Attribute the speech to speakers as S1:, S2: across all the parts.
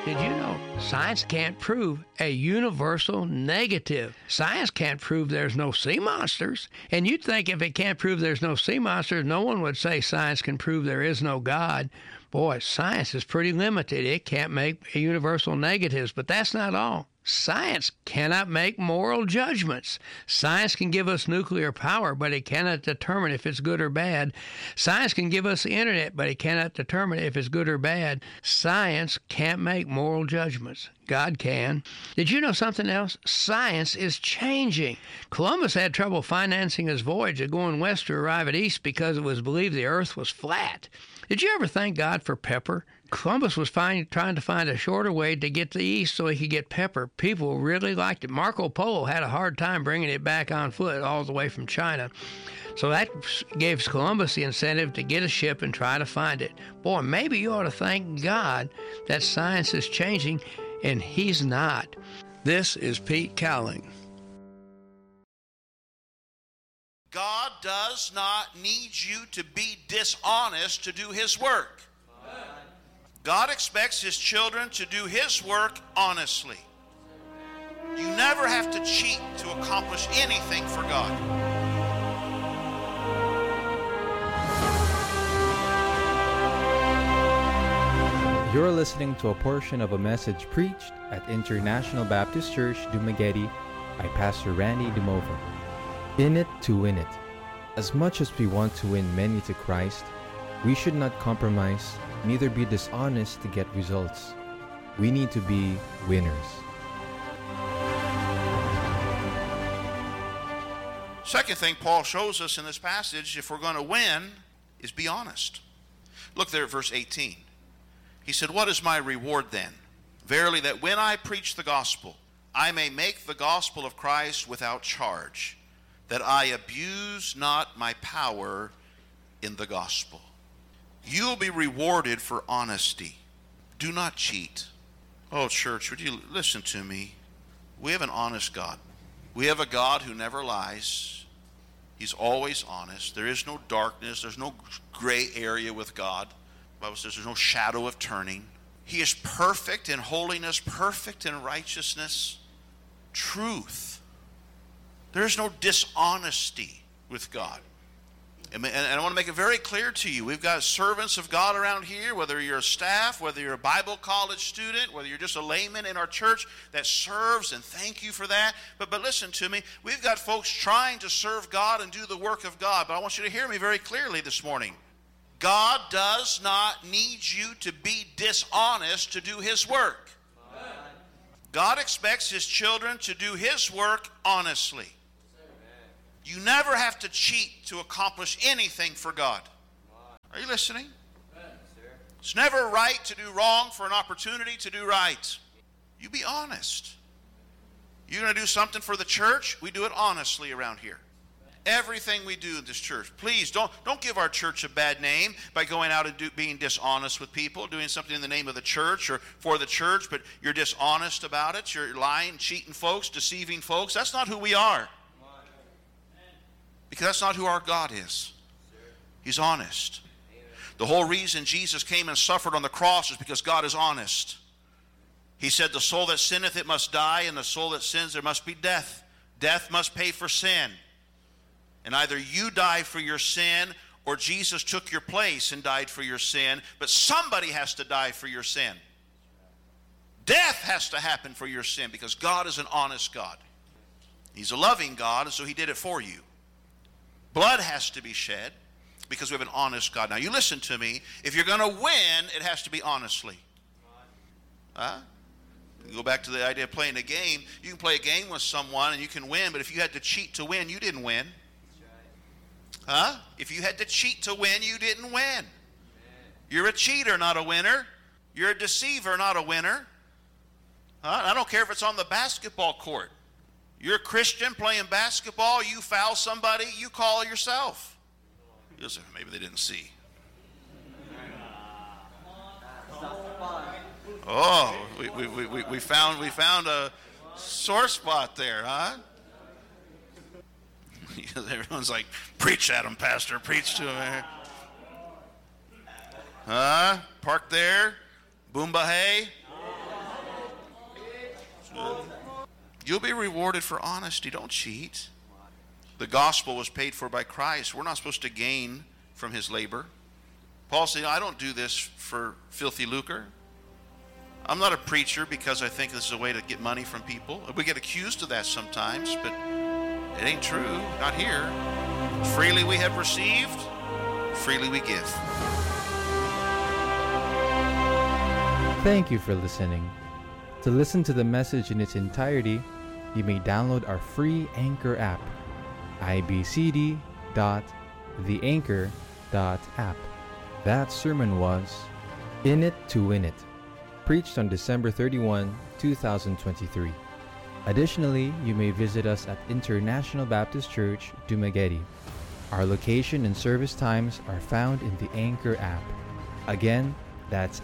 S1: Did you know science can't prove a universal negative? Science can't prove there's no sea monsters. And you'd think if it can't prove there's no sea monsters, no one would say science can prove there is no God. Boy, science is pretty limited. It can't make universal negatives, but that's not all. Science cannot make moral judgments. Science can give us nuclear power, but it cannot determine if it's good or bad. Science can give us the internet, but it cannot determine if it's good or bad. Science can't make moral judgments. God can. Did you know something else? Science is changing. Columbus had trouble financing his voyage of going west to arrive at east because it was believed the earth was flat. Did you ever thank God for pepper? Columbus was trying to find a shorter way to get to the east so he could get pepper. People really liked it. Marco Polo had a hard time bringing it back on foot all the way from China. So that gave Columbus the incentive to get a ship and try to find it. Boy, maybe you ought to thank God that science is changing and he's not. This is Pete Cowling.
S2: God does not need you to be dishonest to do His work. God expects His children to do His work honestly. You never have to cheat to accomplish anything for God.
S3: You're listening to a portion of a message preached at International Baptist Church, Dumaguete by Pastor Randy Dumova. In it to win it. As much as we want to win many to Christ, we should not compromise, neither be dishonest to get results. We need to be winners.
S2: Second thing Paul shows us in this passage, if we're going to win, is be honest. Look there at verse 18. He said, "What is my reward then? Verily, that when I preach the gospel, I may make the gospel of Christ without charge, that I abuse not my power in the gospel." You'll be rewarded for honesty. Do not cheat. Oh, church, would you listen to me? We have an honest God. We have a God who never lies. He's always honest. There is no darkness. There's no gray area with God. The Bible says there's no shadow of turning. He is perfect in holiness, perfect in righteousness, truth. There's no dishonesty with God. And I want to make it very clear to you, we've got servants of God around here, whether you're a staff, whether you're a Bible college student, whether you're just a layman in our church that serves, and thank you for that. But listen to me, we've got folks trying to serve God and do the work of God. But I want you to hear me very clearly this morning. God does not need you to be dishonest to do His work. God expects His children to do His work honestly. You never have to cheat to accomplish anything for God. Are you listening? It's never right to do wrong for an opportunity to do right. You be honest. You're going to do something for the church? We do it honestly around here. Everything we do in this church. Please don't give our church a bad name by going out and being dishonest with people, doing something in the name of the church or for the church, but you're dishonest about it. You're lying, cheating folks, deceiving folks. That's not who we are. Because that's not who our God is. He's honest. The whole reason Jesus came and suffered on the cross is because God is honest. He said, "The soul that sinneth, it must die, and the soul that sins, there must be death. Death must pay for sin." And either you die for your sin, or Jesus took your place and died for your sin, but somebody has to die for your sin. Death has to happen for your sin, because God is an honest God. He's a loving God, and so He did it for you. Blood has to be shed because we have an honest God. Now, you listen to me. If you're going to win, it has to be honestly. You go back to the idea of playing a game. You can play a game with someone and you can win, but if you had to cheat to win, you didn't win. If you had to cheat to win, you didn't win. You're a cheater, not a winner. You're a deceiver, not a winner. I don't care if it's on the basketball court. You're a Christian playing basketball, you foul somebody, you call yourself. You'll say, maybe they didn't see. Oh, we found a sore spot there, huh? Everyone's like, preach at him, Pastor, preach to him. Park there, boomba hey. You'll be rewarded for honesty. Don't cheat. The gospel was paid for by Christ. We're not supposed to gain from his labor. Paul said, I don't do this for filthy lucre. I'm not a preacher because I think this is a way to get money from people. We get accused of that sometimes, but it ain't true. Not here. Freely we have received, freely we give.
S3: Thank you for listening. To listen to the message in its entirety, you may download our free Anchor app, ibcd.theanchor.app. That sermon was In It to Win It, preached on December 31, 2023. Additionally, you may visit us at International Baptist Church, Dumaguete. Our location and service times are found in the Anchor app. Again, that's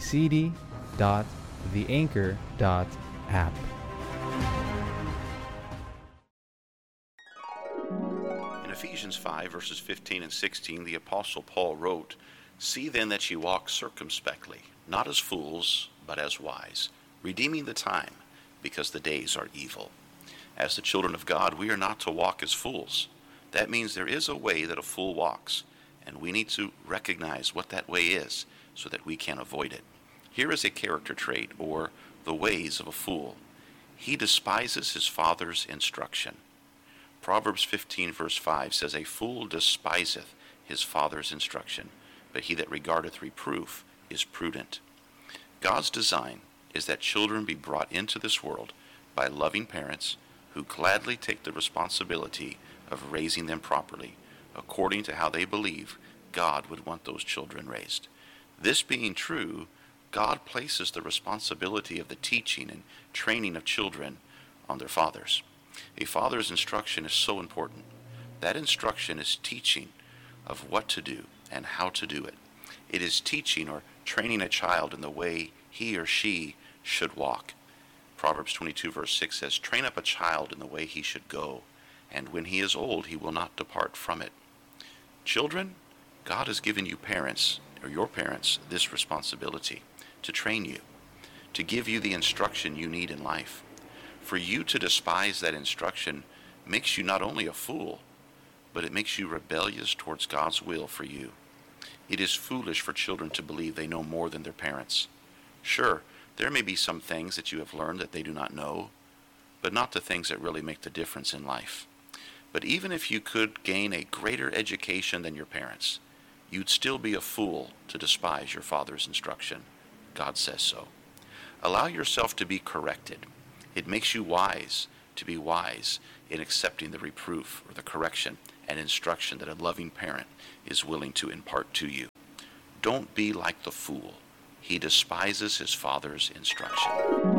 S3: ibcd.theanchor.app.
S2: In Ephesians 5, verses 15 and 16, the Apostle Paul wrote, See then that ye walk circumspectly, not as fools, but as wise, redeeming the time, because the days are evil. As the children of God, we are not to walk as fools. That means there is a way that a fool walks, and we need to recognize what that way is so that we can avoid it. Here is a character trait, or the ways of a fool. He despises his father's instruction. Proverbs 15, verse 5 says, A fool despiseth his father's instruction, but he that regardeth reproof is prudent. God's design is that children be brought into this world by loving parents who gladly take the responsibility of raising them properly, according to how they believe God would want those children raised. This being true, God places the responsibility of the teaching and training of children on their fathers. A father's instruction is so important. That instruction is teaching of what to do and how to do it. It is teaching or training a child in the way he or she should walk. Proverbs 22, verse 6 says, Train up a child in the way he should go, and when he is old, he will not depart from it. Children, God has given you parents, or your parents, this responsibility to train you, to give you the instruction you need in life. For you to despise that instruction makes you not only a fool, but it makes you rebellious towards God's will for you. It is foolish for children to believe they know more than their parents. Sure, there may be some things that you have learned that they do not know, but not the things that really make the difference in life. But even if you could gain a greater education than your parents, you'd still be a fool to despise your father's instruction. God says so. Allow yourself to be corrected. It makes you wise to be wise in accepting the reproof or the correction and instruction that a loving parent is willing to impart to you. Don't be like the fool. He despises his father's instruction.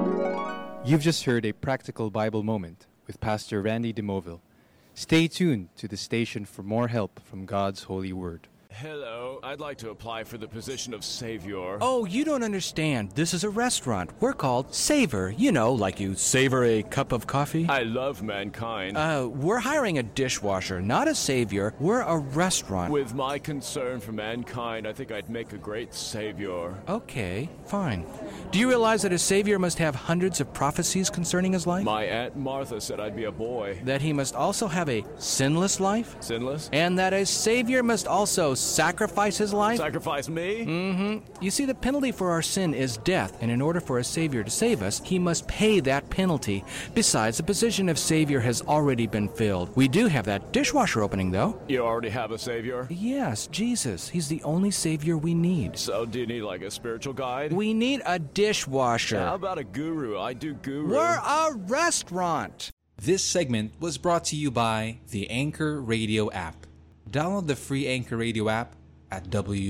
S3: You've just heard a practical Bible moment with Pastor Randy DeMoville. Stay tuned to the station for more help from God's holy word.
S4: Hello, I'd like to apply for the position of Savior.
S5: Oh, you don't understand. This is a restaurant. We're called Savor. You know, like you savor a cup of coffee.
S4: I love mankind.
S5: We're hiring a dishwasher, not a savior. We're a restaurant.
S4: With my concern for mankind, I think I'd make a great Savior.
S5: Okay, fine. Do you realize that a savior must have hundreds of prophecies concerning his life?
S4: My Aunt Martha said I'd be a boy.
S5: That he must also have a sinless life?
S4: Sinless?
S5: And that a savior must also sacrifice his life?
S4: Sacrifice me?
S5: Mm-hmm. You see, the penalty for our sin is death, and in order for a Savior to save us, he must pay that penalty. Besides, the position of Savior has already been filled. We do have that dishwasher opening, though.
S4: You already have a Savior?
S5: Yes, Jesus. He's the only Savior we need.
S4: So do you need like a spiritual guide?
S5: We need a dishwasher.
S4: How about a guru? I do guru.
S5: We're a restaurant.
S3: This segment was brought to you by the Anchor Radio app. Download the free Anchor Radio app at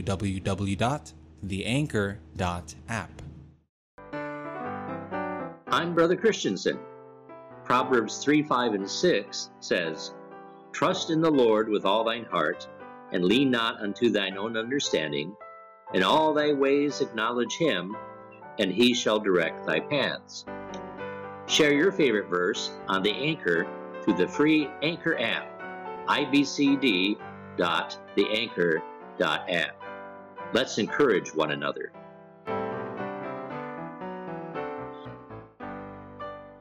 S3: www.theanchor.app.
S6: I'm Brother Christensen. Proverbs 3, 5, and 6 says, Trust in the Lord with all thine heart, and lean not unto thine own understanding. In all thy ways acknowledge him, and he shall direct thy paths. Share your favorite verse on the Anchor through the free Anchor app, ibcd.theanchor.app. Let's encourage one another.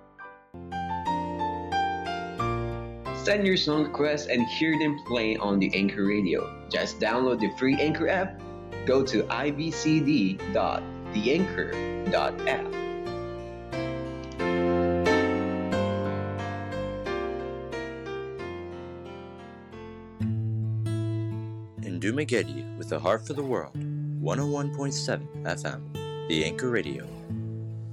S7: Send your song requests and hear them play on the Anchor Radio. Just download the free Anchor app. Go to ibcd.theanchor.app.
S8: In Dumaguete with a heart for the world, 101.7 FM, The Anchor Radio.